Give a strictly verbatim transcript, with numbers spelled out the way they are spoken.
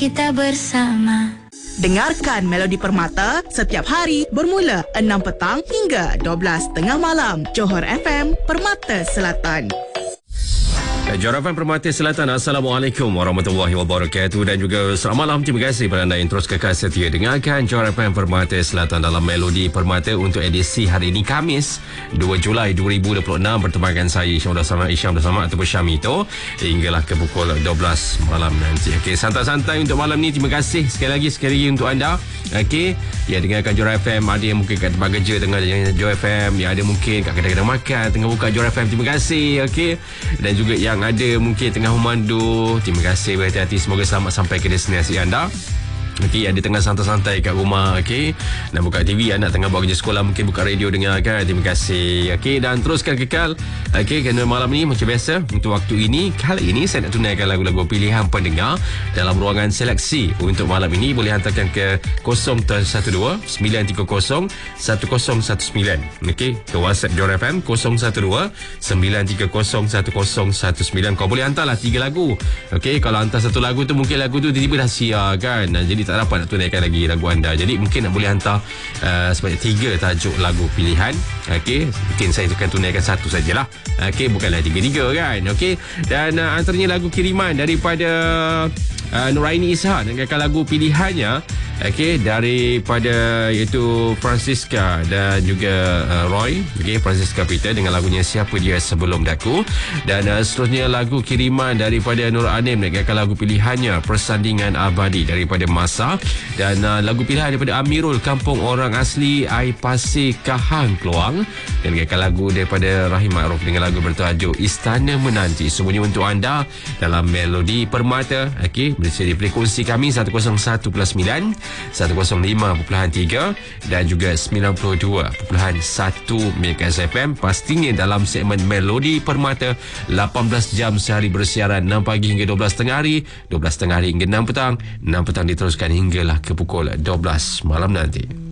kita bersama. Dengarkan Melodi Permata setiap hari bermula enam petang hingga dua belas tengah malam. Johor F M, Permata Selatan. Johor F M Permata Selatan. Assalamualaikum warahmatullahi wabarakatuh dan juga selamat malam. Terima kasih kepada anda yang terus kekal setia dengarkan Johor F M Permata Selatan dalam Melodi Permata untuk edisi hari ini Khamis dua Julai dua ribu dua puluh enam bertemankan saya Isyam Dasama Isyam Dasama ataupun Syamito hinggalah ke pukul dua belas malam nanti. Okey, santai-santai untuk malam ni. Terima kasih sekali lagi sekali lagi untuk anda. Okey, ya dengarkan Johor F M. Ada yang mungkin kat tempat kerja tengah Johor F M, yang ada mungkin kat kedai-kedai makan tengah buka Johor F M. Terima kasih. Okey, dan juga yang ada mungkin tengah memandu, terima kasih, berhati-hati, semoga selamat sampai ke destinasi anda. Okey, ada tengah santai-santai kat rumah, okey, dan buka T V, anak tengah buat kerja sekolah, mungkin buka radio dengar kan. Terima kasih. Okey, dan teruskan kekal. Okey, kerana malam ni macam biasa untuk waktu ini, kali ini saya nak tunaikan lagu-lagu pilihan pendengar dalam ruangan seleksi. Untuk malam ini boleh hantarkan ke kosong satu dua sembilan tiga kosong satu kosong satu sembilan. Okey, ke WhatsApp Johor F M kosong satu dua sembilan tiga kosong satu kosong satu sembilan. Kau boleh hantarlah tiga lagu. Okey, kalau hantar satu lagu tu mungkin lagu tu tiba-tiba dah siar kan. Jadi tak dapat nak tunaikan lagi lagu anda. Jadi mungkin nak boleh hantar uh, sebanyak tiga tajuk lagu pilihan. Okey, mungkin saya akan tunaikan satu sajalah. Okey, bukanlah tiga-tiga kan. Okey, dan uh, antaranya lagu kiriman daripada uh, Nuraini Ishak dengan lagu pilihannya. Okey, daripada iaitu Francisca dan juga uh, Roy. Okey, Francisca Peter dengan lagunya Siapa Dia Sebelum Daku. Dan uh, seterusnya lagu kiriman daripada Nur Anim dengan lagu pilihannya Persandingan Abadi daripada Masa. Dan uh, lagu pilihan daripada Amirul Kampung Orang Asli Air Pasir Kahang Keluang. Dan dengan lagu daripada Rahim Ma'ruf dengan lagu bertajuk Istana Menanti. Semuanya untuk anda dalam Melodi Permata. Okey, bersedia di frekuensi kami seratus satu perpuluhan sembilan, seratus lima perpuluhan tiga dan juga sembilan puluh dua perpuluhan satu MHz F M. Pastinya dalam segmen Melodi Permata lapan belas jam sehari bersiaran, enam pagi hingga dua belas tengah hari, dua belas tengah hari hingga enam petang, enam petang diteruskan hinggalah ke pukul dua belas malam nanti.